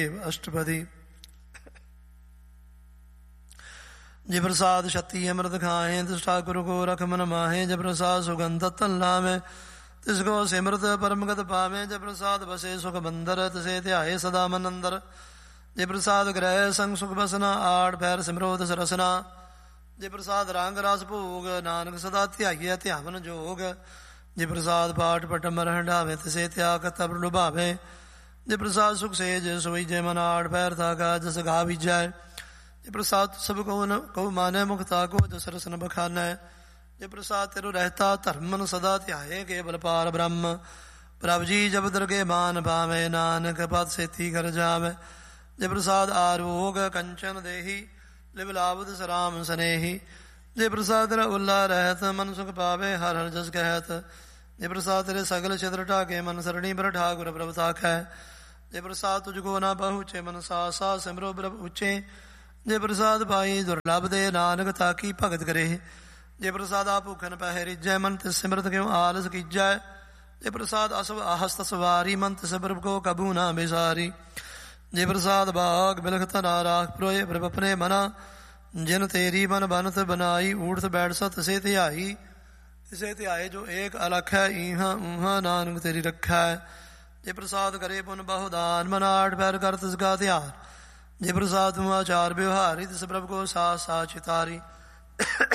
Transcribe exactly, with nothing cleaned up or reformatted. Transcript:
ਦੇਵ ਅਸ਼ਟਪਦੀ। ਜੇ ਪ੍ਰਸਾਦ ਛੱਤੀ ਅੰਮ੍ਰਿਤ ਖਾਏ, ਤਿਸ ਠਾਕੁਰ ਕੋ ਰਖ ਮਨ ਮਾਹੇ। ਜੇ ਪ੍ਰਸਾਦ ਸੁਗੰਧ ਤਨ ਲਾਵੇ, ਤਿਸ ਕੋ ਸਿਮਰਤ ਪਰਮਗਤ ਪਾਵੇ। ਜੇ ਪ੍ਰਸਾਦ ਬਸੇ ਸੁਖ ਬੰਦਰ, ਤਿਸੇ ਧਿਆਏ ਸਦਾ ਮਨ ਅੰਦਰ। ਜੇ ਪ੍ਰਸਾਦ ਗ੍ਰਹਿ ਸੰਗ ਸੁਖ ਬਸਨਾ, ਆੜ ਪੈਰ ਸਿਮਰੋ ਤਿਸ ਰਸਨਾ। ਜੇ ਪ੍ਰਸਾਦ ਰੰਗ ਰਸ ਭੋਗ, ਨਾਨਕ ਸਦਾ ਧਿਆਈਐ ਧਿਆਵਨ ਜੋਗ। ਜੇ ਪ੍ਰਸਾਦ ਪਾਠ ਪਟਮ ਹੰਢਾਵੇ, ਤਿਸੇ ਤਿਆਗ ਤਬ ਲੁਭਾਵੇ। ਜੇ ਪ੍ਰਸਾਦ ਸੁਖ ਸੇਜ ਸੋਈ, ਜੇ ਮਨ ਆੜ ਪੈਰ ਥਾਕਾ ਜਸ ਗਾ ਬੀਜੈ। ਜੇ ਪ੍ਰਸਾਦ ਸਭ ਕਉ ਨ ਕਉ ਮਾਨੈ, ਮੁਖ ਤਾਕੋ ਜਸ ਰਸਨ ਬਖਾਨੈ। ਜੇ ਪ੍ਰਸਾਦ ਤੇਰੋ ਰਹਿਤਾ, ਧਰਮ ਮਨ ਸਦਾ ਧਿਆਏ। ਕੇਵਲ ਪਾਰ ਬ੍ਰਹਮ ਪ੍ਰਭ ਜੀ ਜਬ ਦਰਗੇ ਮਾਨ ਪਾਵੇ, ਨਾਨਕ ਪਦ ਸੇਤੀ ਕਰ ਜਾਵੇ। ਜੇ ਪ੍ਰਸਾਦ ਆਰੋਗ ਕੰਚਨ ਦੇਹੀ, ਲਿਵ ਲਾਭਦ ਸਰਾਮ ਸਨੇਹੀ। ਜੇ ਪ੍ਰਸਾਦ ਤੇਰਾ ਉੱਲਾ ਰਹਿਤ, ਮਨ ਸੁਖ ਪਾਵੇ ਹਰ ਹਰ ਜਸ ਕਹਿਤ। ਜੇ ਪ੍ਰਸਾਦ ਤੇਰੇ ਸਗਲ ਛਿਦਰ ਢਾਕੇ, ਮਨ ਸਰਣੀ ਬਰ ਠਾਕੁਰ ਪ੍ਰਭ ਤਾਕੈ। ਜੇ ਪ੍ਰਸਾਦ ਤੁਝ ਕੋ ਨਾ ਪਹੁੰਚੇ, ਮਨ ਸਾ ਸਾ ਸਿਮਰੋ ਪ੍ਰਭ ਉੱਚੇ। ਜੇ ਪ੍ਰਸਾਦ ਪਾਈ ਦੁਰਲਭ ਦੇ, ਨਾਨਕ ਤਾਕੀ ਭਗਤ ਕਰੇ। ਜੇ ਪ੍ਰਸਾਦਾ ਭੁਖਨ ਪਹਿ ਰਿਜੈ, ਮਨ ਤਿਸ ਸਿਮਰਤ ਕਿਉ ਆਲਸ ਕੀਜੈ। ਜੇ ਪ੍ਰਸਾਦ ਅਸਵ ਆਹਸਤ ਸਵਾਰੀ, ਮਨ ਤਿਸ ਪ੍ਰਭ ਕੋ ਕਬੂ ਨਾ ਬਿਸਾਰੀ। ਜੇ ਪ੍ਰਸਾਦ ਬਾਗ ਬਿਲਖ ਧਨਾ ਰਾਖ, ਪ੍ਰੋਏ ਪ੍ਰਭ ਆਪਣੇ ਮਨਾ। ਜਿਨ ਤੇਰੀ ਮਨ ਬਨਤ ਬਨਾਈ, ਊਠਤ ਬੈਠ ਸਤ ਤਿਸੇ ਧਿਆਈ। ਤਿਸੇ ਧਿਆਏ ਜੋ ਏਕ ਅਲਖ ਹੈ, ਈਹਾਂ ਊਹਾਂ ਨਾਨਕ ਤੇਰੀ ਰੱਖੈ। ਜੇ ਪ੍ਰਸਾਦ ਕਰੇ ਪੁਨ ਬਹੁਦਾਨ, ਮਨ ਆਠ ਪੈਰ ਕਰ ਤਿਸ ਕਾ ਧਿਆਨ। ਜੇ ਪ੍ਰਸਾਦ ਤੂੰ ਆਚਾਰ ਵਿਵਹਾਰੀ, ਤਿਸ ਪ੍ਰਭ ਕੋ ਸਾਥ ਸਾਥ ਚਿਤਾਰੀ।